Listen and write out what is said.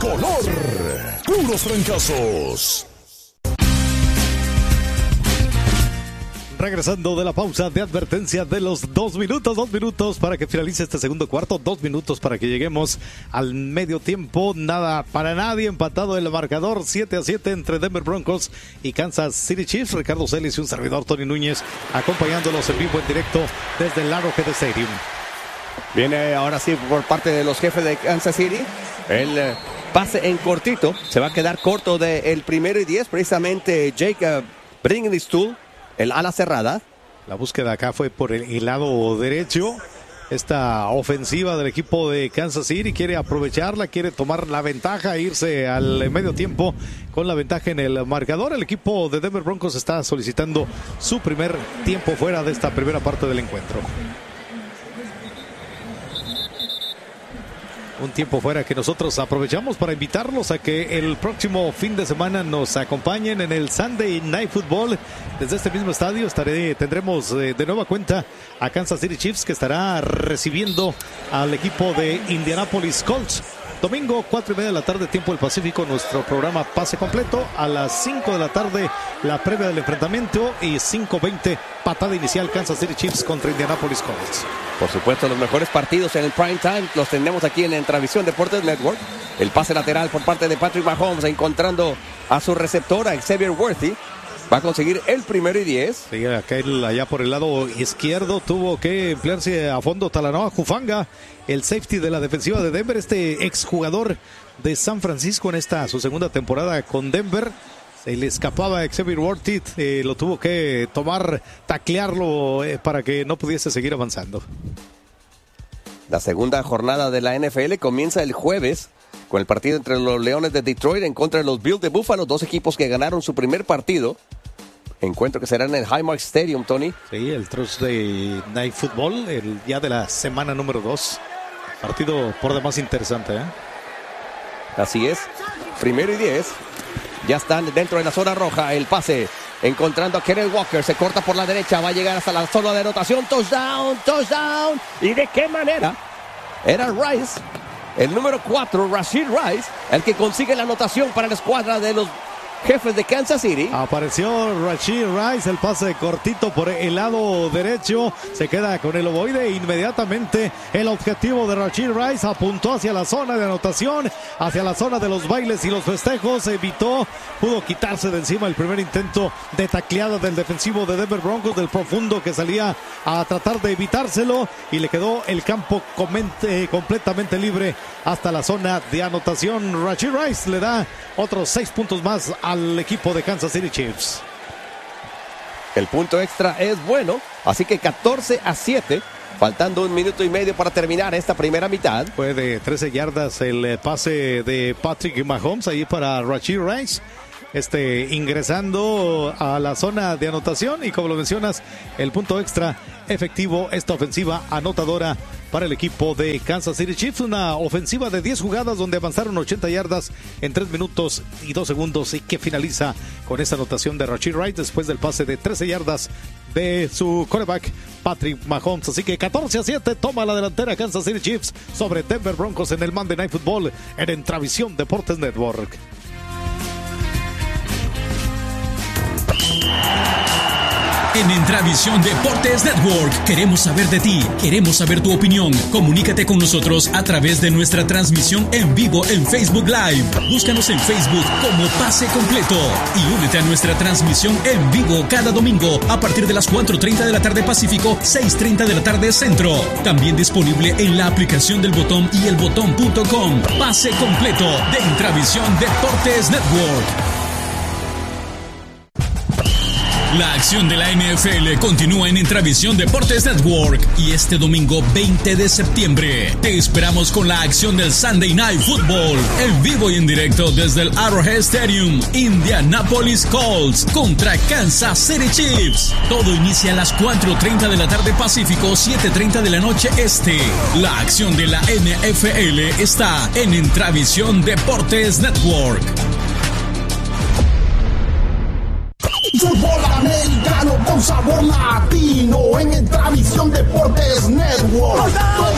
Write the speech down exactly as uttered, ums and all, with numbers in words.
color, puros trancazos. Regresando de la pausa de advertencia de los dos minutos, dos minutos para que finalice este segundo cuarto, dos minutos para que lleguemos al medio tiempo. Nada para nadie, empatado el marcador, siete a siete entre Denver Broncos y Kansas City Chiefs. Ricardo Celis y un servidor, Tony Núñez, acompañándolos en vivo en directo desde el Arrowhead Stadium. Viene ahora sí por parte de los jefes de Kansas City. El eh, pase en cortito, se va a quedar corto del primero y diez, precisamente Jacob Bringenstool. El ala cerrada. La búsqueda acá fue por el, el lado derecho. Esta ofensiva del equipo de Kansas City quiere aprovecharla, quiere tomar la ventaja, irse al medio tiempo con la ventaja en el marcador. El equipo de Denver Broncos está solicitando su primer tiempo fuera de esta primera parte del encuentro. Un tiempo fuera que nosotros aprovechamos para invitarlos a que el próximo fin de semana nos acompañen en el Sunday Night Football. Desde este mismo estadio estaré, tendremos eh, de nueva cuenta a Kansas City Chiefs, que estará recibiendo al equipo de Indianapolis Colts. Domingo, cuatro y media de la tarde, tiempo del Pacífico, nuestro programa Pase Completo. A las cinco de la tarde, la previa del enfrentamiento, y cinco veinte, patada inicial, Kansas City Chiefs contra Indianapolis Colts. Por supuesto, los mejores partidos en el prime time los tenemos aquí en Entravisión Deportes Network. El pase lateral por parte de Patrick Mahomes, encontrando a su receptor, a Xavier Worthy. Va a conseguir el primero y diez. Sí, acá él, allá por el lado izquierdo, tuvo que emplearse a fondo Talanoa Hufanga, el safety de la defensiva de Denver, este exjugador de San Francisco en esta su segunda temporada con Denver. Se le escapaba a Xavier Worthy, eh, lo tuvo que tomar, taclearlo eh, para que no pudiese seguir avanzando. La segunda jornada de la N F L comienza el jueves con el partido entre los Leones de Detroit en contra de los Bills de Buffalo, dos equipos que ganaron su primer partido. Encuentro que será en el Highmark Stadium, Tony. Sí, el Thursday Night Football, el día de la semana número dos. Partido por demás interesante, ¿eh? Así es. Primero y diez. Ya están dentro de la zona roja. El pase encontrando a Kenneth Walker. Se corta por la derecha. Va a llegar hasta la zona de anotación. Touchdown, touchdown. ¿Y de qué manera? Era Rice, el número cuatro, Rashid Rice, el que consigue la anotación para la escuadra de los jefes de Kansas City. Apareció Rashid Rice, el pase cortito por el lado derecho, se queda con el ovoide. Inmediatamente el objetivo de Rashid Rice apuntó hacia la zona de anotación, hacia la zona de los bailes y los festejos. Evitó, pudo quitarse de encima el primer intento de tacleada del defensivo de Denver Broncos, del profundo, que salía a tratar de evitárselo, y le quedó el campo comente, completamente libre hasta la zona de anotación. Rashid Rice le da otros seis puntos más al equipo de Kansas City Chiefs. El punto extra es bueno, así que catorce a siete, faltando un minuto y medio para terminar esta primera mitad. Fue de trece yardas el pase de Patrick Mahomes ahí para Rashid Rice, este ingresando a la zona de anotación, y como lo mencionas, el punto extra efectivo, esta ofensiva anotadora para el equipo de Kansas City Chiefs. Una ofensiva de diez jugadas donde avanzaron ochenta yardas en tres minutos y dos segundos, y que finaliza con esa anotación de Rashid Rice después del pase de trece yardas de su quarterback Patrick Mahomes. Así que catorce a siete toma la delantera Kansas City Chiefs sobre Denver Broncos en el Monday Night Football en Entravisión Deportes Network. En Entravisión Deportes Network queremos saber de ti, queremos saber tu opinión. Comunícate con nosotros a través de nuestra transmisión en vivo en Facebook Live. Búscanos en Facebook como Pase Completo y únete a nuestra transmisión en vivo cada domingo a partir de las cuatro treinta de la tarde Pacífico, seis treinta de la tarde Centro. También disponible en la aplicación del Botón y el botón punto com. Pase Completo de Entravisión Deportes Network. La acción de la N F L continúa en Entravisión Deportes Network, y este domingo veinte de septiembre te esperamos con la acción del Sunday Night Football en vivo y en directo desde el Arrowhead Stadium. Indianapolis Colts contra Kansas City Chiefs. Todo inicia a las cuatro treinta de la tarde Pacífico, siete treinta de la noche Este. La acción de la N F L está en Entravisión Deportes Network. Fútbol americano con sabor latino en Entravisión Deportes Network.